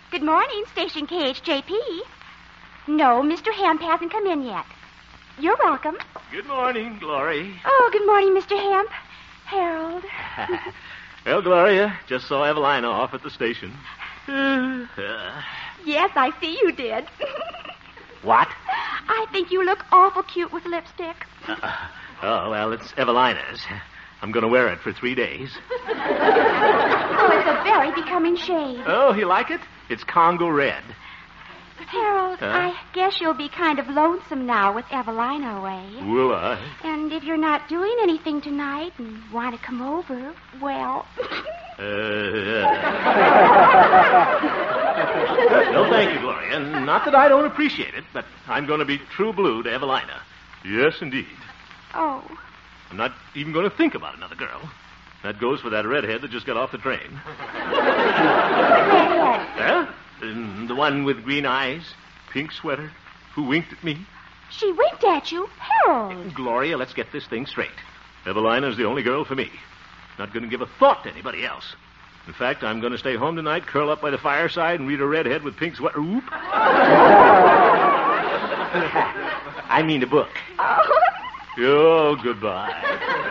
Good morning, Station KHJP. No, Mr. Hemp hasn't come in yet. You're welcome. Good morning, Glory. Oh, good morning, Mr. Hemp. Harold. Well, Gloria, just saw Evelina off at the station. Yes, I see you did. What? I think you look awful cute with lipstick. Oh, well, it's Evelina's. I'm going to wear it for 3 days. Oh, it's a very becoming shade. Oh, you like it? It's Congo red. Harold, Huh? I guess you'll be kind of lonesome now with Evelina away. Will I? And if you're not doing anything tonight and want to come over, well... No, thank you, Gloria. Not that I don't appreciate it, but I'm going to be true blue to Evelina. Yes, indeed. Oh. I'm not even going to think about another girl. That goes for that redhead that just got off the train. Redhead. Huh? The one with green eyes, pink sweater, who winked at me. She winked at you. Harold. Gloria, let's get this thing straight. Evelina's the only girl for me. Not going to give a thought to anybody else. In fact, I'm going to stay home tonight, curl up by the fireside, and read a redhead with pink sweater. Oop. I mean a book. Oh. Oh, goodbye.